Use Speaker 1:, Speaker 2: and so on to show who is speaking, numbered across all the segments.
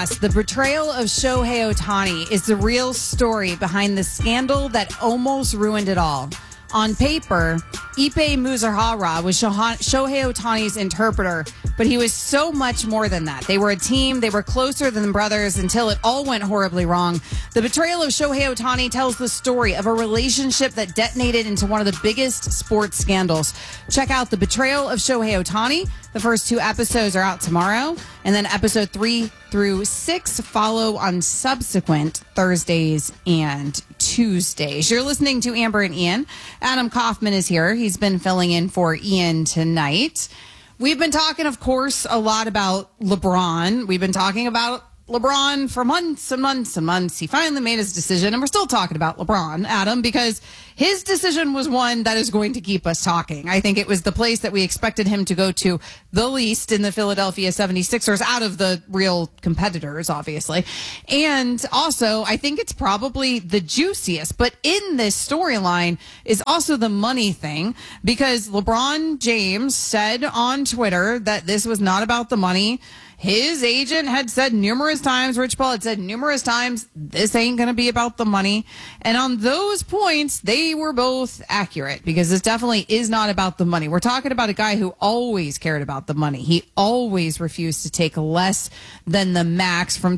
Speaker 1: podcast, the betrayal of Shohei Ohtani is the real story behind the scandal that almost ruined it all. On paper, Ippei Muzahara was Shohei Ohtani's interpreter, but he was so much more than that. They were a team. They were closer than brothers until it all went horribly wrong. The betrayal of Shohei Ohtani tells the story of a relationship that detonated into one of the biggest sports scandals. Check out The Betrayal of Shohei Ohtani. The first 2 episodes are out tomorrow, and then episode 3 through 6 follow on subsequent Thursdays and Tuesdays. You're listening to Amber and Ian. Adam Kaufman is here. He's been filling in for Ian tonight. We've been talking, of course, a lot about LeBron. We've been talking about LeBron for months and months and months. He finally made his decision, and we're still talking about LeBron, Adam, because his decision was one that is going to keep us talking. I think it was the place that we expected him to go to the least in the Philadelphia 76ers, out of the real competitors, obviously. And also, I think it's probably the juiciest. But in this storyline is also the money thing, because LeBron James said on Twitter that this was not about the money. His agent had said numerous times, Rich Paul had said numerous times, this ain't going to be about the money. And on those points, they were both accurate, because this definitely is not about the money. We're talking about a guy who always cared about the money. He always refused to take less than the max. From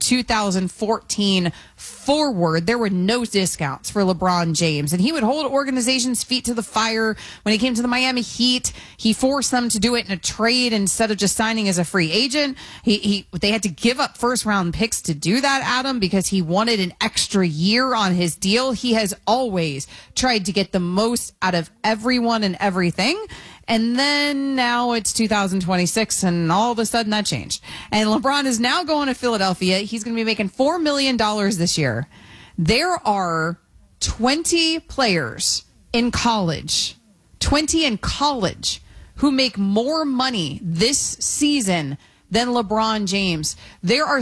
Speaker 1: 2014 forward, there were no discounts for LeBron James, and he would hold organizations' feet to the fire. When it came to the Miami Heat, he forced them to do it in a trade instead of just signing as a free agent. They had to give up first-round picks to do that, Adam, because he wanted an extra year on his deal. He has always tried to get the most out of everyone and everything. And then now it's 2026, and all of a sudden that changed. And LeBron is now going to Philadelphia. He's going to be making $4 million this year. There are 20 players in college, 20 in college, who make more money this season than LeBron James. There are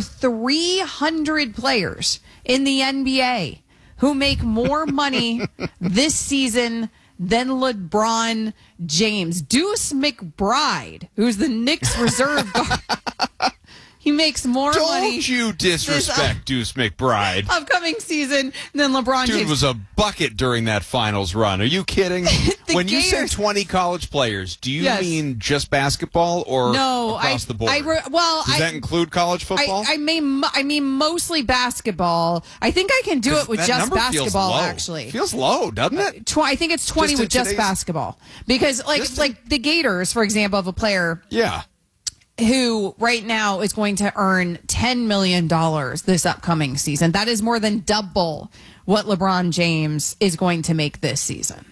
Speaker 1: 300 players in the NBA who make more money this season than LeBron James. Deuce McBride, who's the Knicks reserve guard, he makes more money.
Speaker 2: Don't you disrespect Deuce McBride.
Speaker 1: Upcoming season than LeBron James.
Speaker 2: Dude was a bucket during that finals run. Are you kidding? When you say 20 college players, do you mean just basketball or across the board? Does that include college football?
Speaker 1: I mean mostly basketball. I think I can do it with just basketball, actually.
Speaker 2: Feels low, doesn't it?
Speaker 1: I think it's 20 with just basketball. Because like the Gators, for example, have a player who right now is going to earn $10 million this upcoming season. That is more than double what LeBron James is going to make this season.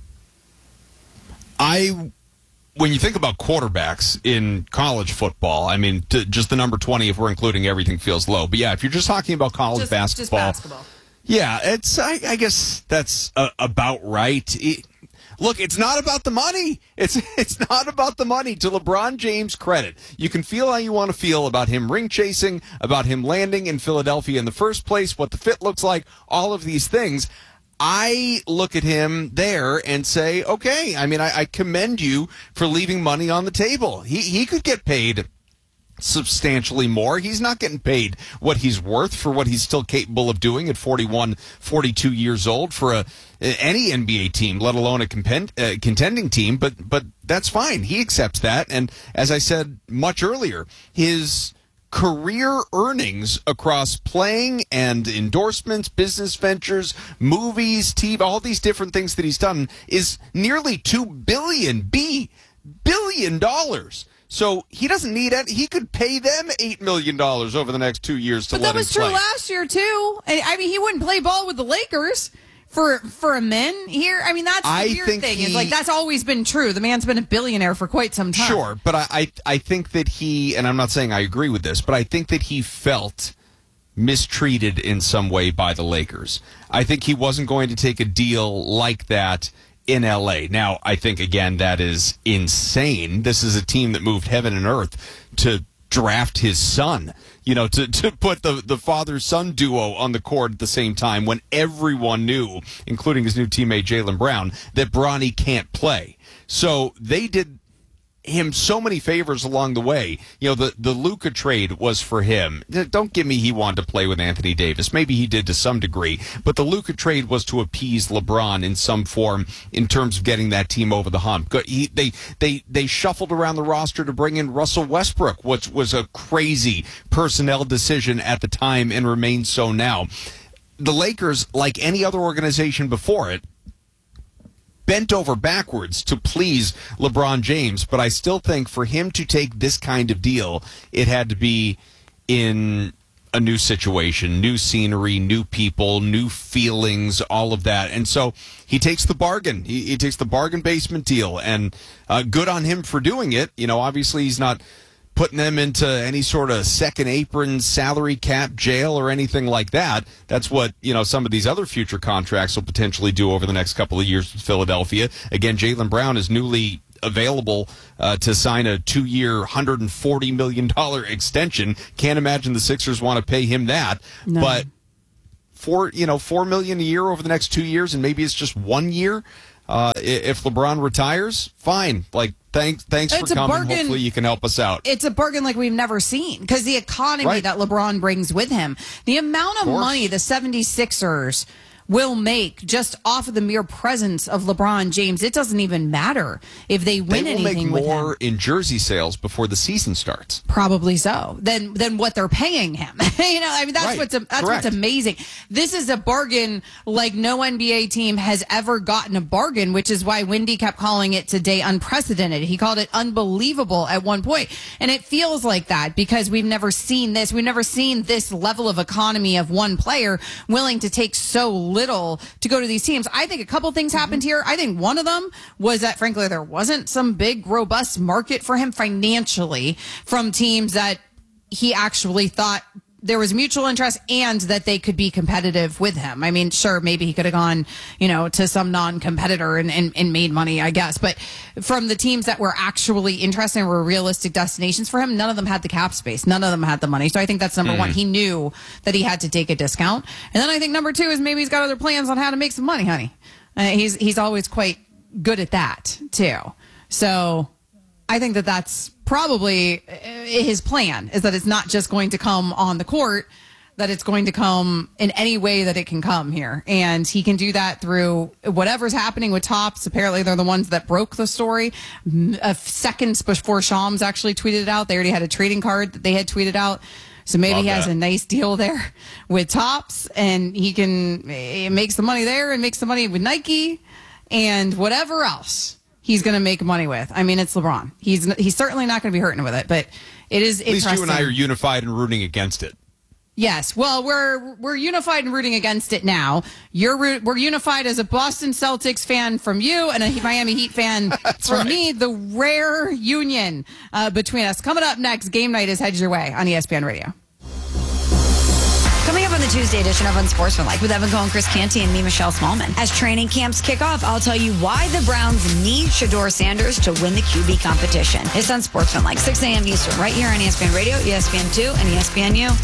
Speaker 2: When you think about quarterbacks in college football, I mean, just the number 20, if we're including everything, feels low. But yeah, if you're just talking about college basketball.
Speaker 1: Just basketball.
Speaker 2: Yeah, I guess that's about right. Look, it's not about the money. It's not about the money. To LeBron James' credit, you can feel how you want to feel about him ring chasing, about him landing in Philadelphia in the first place, what the fit looks like, all of these things. I look at him there and say, okay, I mean, I commend you for leaving money on the table. He could get paid substantially more. He's not getting paid what he's worth for what he's still capable of doing at 41, 42 years old for any NBA team, let alone a contending team. But that's fine. He accepts that. And as I said much earlier, his career earnings across playing and endorsements, business ventures, movies, TV, all these different things that he's done is nearly $2 billion. So he doesn't need it. He could pay them $8 million over the next 2 years to let him play.
Speaker 1: But that was true last year, too. I mean, he wouldn't play ball with the Lakers for a min here. I mean, that's the weird thing. It's like, that's always been true. The man's been a billionaire for quite some time.
Speaker 2: Sure, but I think that he, and I'm not saying I agree with this, but I think that he felt mistreated in some way by the Lakers. I think he wasn't going to take a deal like that in L.A. Now, I think, again, that is insane. This is a team that moved heaven and earth to draft his son, you know, to put the father-son duo on the court at the same time when everyone knew, including his new teammate Jaylen Brown, that Bronny can't play. So they did him so many favors along the way. You know, the Luka trade was for him. Don't give me he wanted to play with Anthony Davis. Maybe he did to some degree, but the Luka trade was to appease LeBron in some form in terms of getting that team over the hump. They shuffled around the roster to bring in Russell Westbrook, which was a crazy personnel decision at the time and remains so now. The Lakers, like any other organization before it, bent over backwards to please LeBron James, but I still think for him to take this kind of deal, it had to be in a new situation, new scenery, new people, new feelings, all of that. And so he takes the bargain. He takes the bargain basement deal, and good on him for doing it. You know, obviously he's not putting them into any sort of second apron salary cap jail or anything like that. That's what, you know, some of these other future contracts will potentially do over the next couple of years with Philadelphia. Again, Jaylen Brown is newly available to sign a 2-year, $140 million extension. Can't imagine the Sixers want to pay him that. No. But $4 million a year over the next 2 years, and maybe it's just 1 year. If LeBron retires, fine. Like, thanks for coming. Bargain. Hopefully you can help us out.
Speaker 1: It's a bargain like we've never seen, because the economy that LeBron brings with him, the amount of money the 76ers will make just off of the mere presence of LeBron James, it doesn't even matter if they win anything with him.
Speaker 2: They will make more in jersey sales before the season starts.
Speaker 1: Probably so. Than what they're paying him. You know, I mean, that's what's amazing. This is a bargain like no NBA team has ever gotten a bargain, which is why Wendy kept calling it today unprecedented. He called it unbelievable at one point. And it feels like that because we've never seen this. We've never seen this level of economy of one player willing to take so little to go to these teams. I think a couple things happened here. I think one of them was that, frankly, there wasn't some big, robust market for him financially from teams that he actually thought there was mutual interest and that they could be competitive with him. I mean, sure, maybe he could have gone, you know, to some non-competitor and made money, I guess. But from the teams that were actually interested and were realistic destinations for him, none of them had the cap space. None of them had the money. So I think that's number one. He knew that he had to take a discount. And then I think number two is maybe he's got other plans on how to make some money, honey. He's always quite good at that, too. So I think that that's probably his plan, is that it's not just going to come on the court, that it's going to come in any way that it can come here. And he can do that through whatever's happening with Topps. Apparently, they're the ones that broke the story. Seconds before Shams actually tweeted it out, they already had a trading card that they had tweeted out. So maybe he has a nice deal there with Topps, and he can make some money there and make some money with Nike and whatever else he's going to make money with. I mean, it's LeBron. He's certainly not going to be hurting with it, but it is interesting.
Speaker 2: At least you and I are unified and rooting against it.
Speaker 1: Yes. Well, we're unified and rooting against it now. We're unified as a Boston Celtics fan from you and a Miami Heat fan from me. The rare union between us. Coming up next, Game Night is Heads Your Way on ESPN Radio.
Speaker 3: Coming up on the Tuesday edition of Unsportsmanlike with Evan Cohen, Chris Canty, and me, Michelle Smallman. As training camps kick off, I'll tell you why the Browns need Shedeur Sanders to win the QB competition. It's Unsportsmanlike, 6 a.m. Eastern, right here on ESPN Radio, ESPN2, and ESPNU.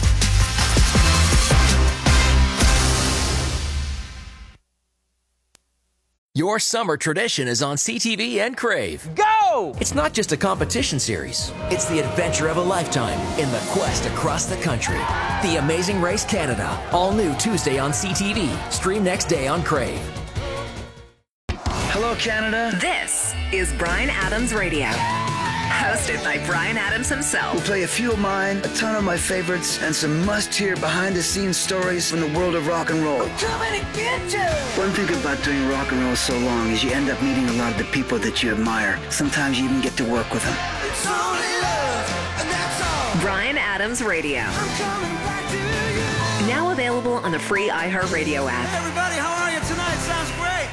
Speaker 4: Your summer tradition is on CTV and Crave.
Speaker 5: Go!
Speaker 4: It's not just a competition series. It's the adventure of a lifetime in the quest across the country. The Amazing Race Canada. All new Tuesday on CTV. Stream next day on Crave.
Speaker 5: Hello, Canada.
Speaker 6: This is Bryan Adams Radio. Hosted by Bryan Adams himself.
Speaker 5: We'll play a few of mine, a ton of my favorites, and some must-hear behind-the-scenes stories from the world of rock and roll.
Speaker 6: I'm coming to get you!
Speaker 5: One thing about doing rock and roll so long is you end up meeting a lot of the people that you admire. Sometimes you even get to work with them.
Speaker 6: It's only love, and that's all. Bryan Adams Radio. I'm coming back to you. Now available on the free iHeartRadio app.
Speaker 7: Hey everybody, how are you tonight? Sounds great.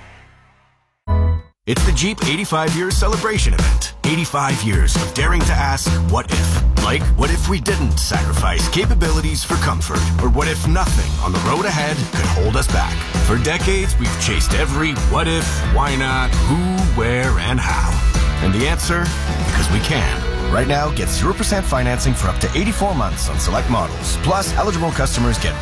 Speaker 8: It's the Jeep 85 Years Celebration Event. 85 years of daring to ask, what if? Like, what if we didn't sacrifice capabilities for comfort? Or what if nothing on the road ahead could hold us back? For decades, we've chased every what if, why not, who, where, and how. And the answer? Because we can. Right now, get 0% financing for up to 84 months on select models. Plus, eligible customers get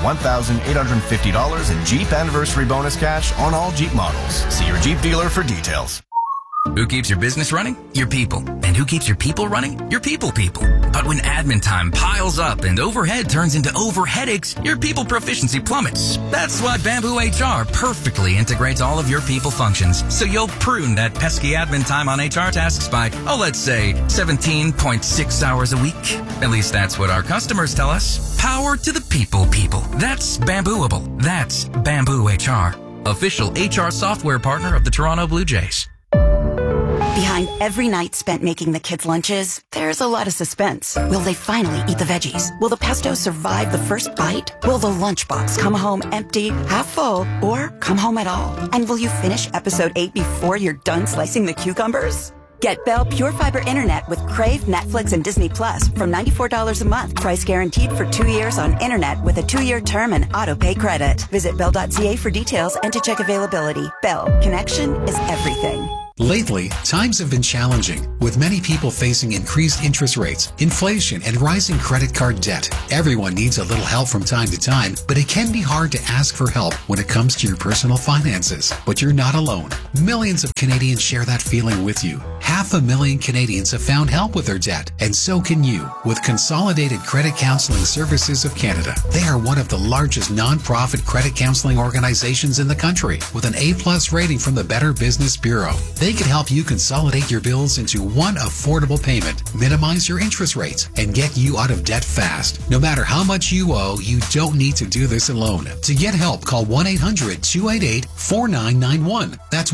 Speaker 8: $1,850 in Jeep Anniversary Bonus Cash on all Jeep models. See your Jeep dealer for details.
Speaker 9: Who keeps your business running? Your people. And who keeps your people running? Your people. But when admin time piles up and overhead turns into overheadaches, your people proficiency plummets. That's why Bamboo HR perfectly integrates all of your people functions, so you'll prune that pesky admin time on HR tasks by, let's say, 17.6 hours a week. At least that's what our customers tell us. Power to the people. That's Bambooable. That's Bamboo HR. Official HR software partner of the Toronto Blue Jays.
Speaker 10: Behind every night spent making the kids' lunches, there's a lot of suspense. Will they finally eat the veggies? Will the pesto survive the first bite? Will the lunchbox come home empty, half full, or come home at all? And will you finish episode 8 before you're done slicing the cucumbers? Get Bell Pure Fiber Internet with Crave, Netflix, and Disney Plus from $94 a month. Price guaranteed for 2 years on internet with a 2-year term and auto-pay credit. Visit Bell.ca for details and to check availability. Bell, connection is everything.
Speaker 11: Lately, times have been challenging, with many people facing increased interest rates, inflation, and rising credit card debt. Everyone needs a little help from time to time, but it can be hard to ask for help when it comes to your personal finances. But you're not alone. Millions of Canadians share that feeling with you. 500,000 Canadians have found help with their debt, and so can you, with Consolidated Credit Counseling Services of Canada. They are one of the largest non-profit credit counseling organizations in the country, with an A+ rating from the Better Business Bureau. They can help you consolidate your bills into one affordable payment, minimize your interest rates, and get you out of debt fast. No matter how much you owe, you don't need to do this alone. To get help, call 1-800-288-4991. That's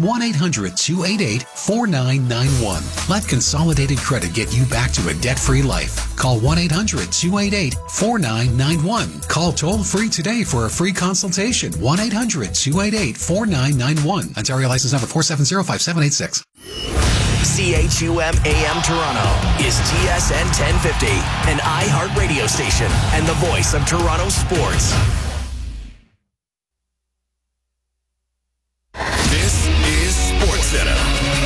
Speaker 11: 1-800-288-4991. Let Consolidated Credit get you back to a debt-free life. Call 1-800-288-4991. Call toll-free today for a free consultation. 1-800-288-4991. Ontario license number 4705786.
Speaker 8: CHUM AM Toronto is TSN 1050, an iHeart radio station and the voice of Toronto sports. This is SportsCenter.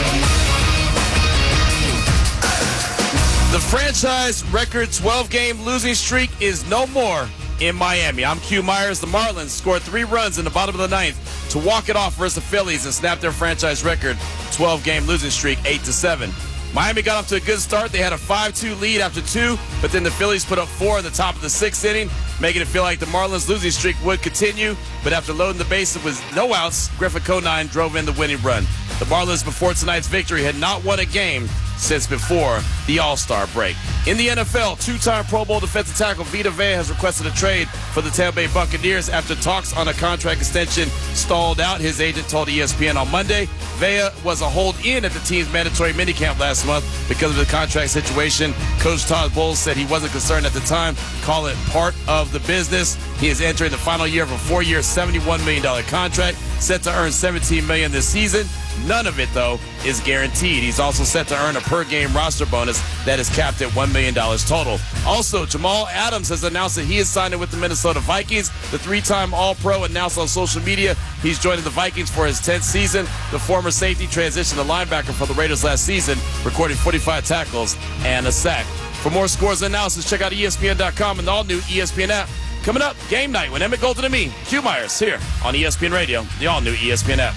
Speaker 7: The franchise record 12-game losing streak is no more in Miami. I'm Q Myers. The Marlins scored 3 runs in the bottom of the 9th to walk it off versus the Phillies and snap their franchise record 12-game losing streak 8-7. Miami got off to a good start. They had a 5-2 lead after 2, but then the Phillies put up 4 in the top of the 6th inning, making it feel like the Marlins' losing streak would continue. But after loading the bases with no outs, Griffin Conine drove in the winning run. The Marlins, before tonight's victory, had not won a game since before the All-Star break. In the NFL, 2-time Pro Bowl defensive tackle Vita Vea has requested a trade for the Tampa Bay Buccaneers after talks on a contract extension stalled out. His agent told ESPN on Monday Vea was a hold-in at the team's mandatory minicamp last month because of the contract situation. Coach Todd Bowles said he wasn't concerned at the time. Call it part of the business. He is entering the final year of a 4-year, $71 million contract, set to earn $17 million this season. None of it, though, is guaranteed. He's also set to earn a per-game roster bonus that is capped at $1 million total. Also, Jamal Adams has announced that he is signing with the Minnesota Vikings. The 3-time All-Pro announced on social media he's joining the Vikings for his 10th season. The former safety transitioned to linebacker for the Raiders last season, recording 45 tackles and a sack. For more scores and analysis, check out ESPN.com and the all-new ESPN app. Coming up, game night with Emmett Golden and me, Q Myers, here on ESPN Radio, the all-new ESPN app.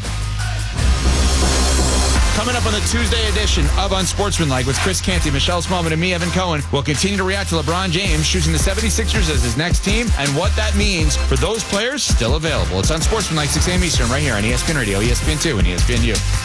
Speaker 12: Coming up on the Tuesday edition of Unsportsmanlike with Chris Canty, Michelle Smallman, and me, Evan Cohen, we'll continue to react to LeBron James choosing the 76ers as his next team and what that means for those players still available. It's Unsportsmanlike, 6 a.m. Eastern, right here on ESPN Radio, ESPN2, and ESPNU.